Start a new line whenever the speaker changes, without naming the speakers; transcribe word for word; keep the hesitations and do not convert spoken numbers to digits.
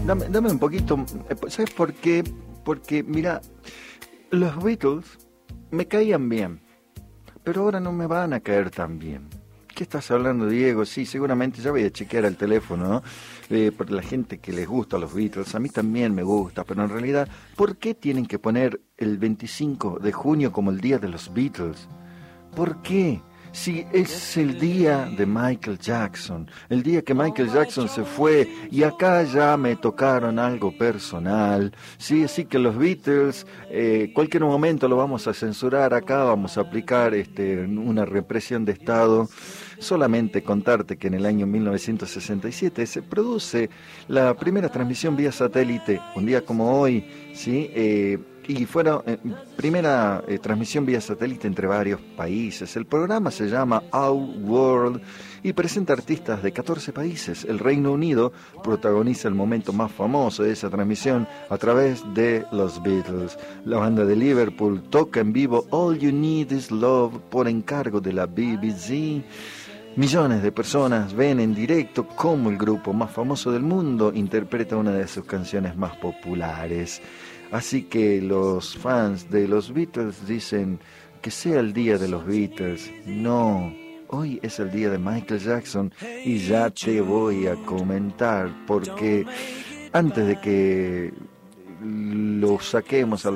dame, dame un poquito. ¿Sabes por qué? Porque, mira, los Beatles me caían bien, pero ahora no me van a caer tan bien. ¿Qué estás hablando, Diego? Sí, seguramente ya voy a chequear el teléfono, ¿no? Eh, por la gente que les gusta los Beatles, a mí también me gusta, pero en realidad, ¿por qué tienen que poner el veinticinco de junio como el día de los Beatles? ¿Por qué? Si es el día de Michael Jackson, el día que Michael Jackson se fue, y acá ya me tocaron algo personal, sí, así que los Beatles, eh, cualquier momento lo vamos a censurar acá, vamos a aplicar este, una represión de Estado. Solamente contarte que en el año mil novecientos sesenta y siete se produce la primera transmisión vía satélite, un día como hoy, ¿sí? Eh, y fueron eh, primera eh, transmisión vía satélite entre varios países. El programa se llama Our World y presenta artistas de catorce países. El Reino Unido protagoniza el momento más famoso de esa transmisión a través de los Beatles. La banda de Liverpool toca en vivo All You Need Is Love por encargo de la B B C. Millones de personas ven en directo cómo el grupo más famoso del mundo interpreta una de sus canciones más populares. Así que los fans de los Beatles dicen que sea el día de los Beatles. No, hoy es el día de Michael Jackson y ya te voy a comentar porque antes de que lo saquemos a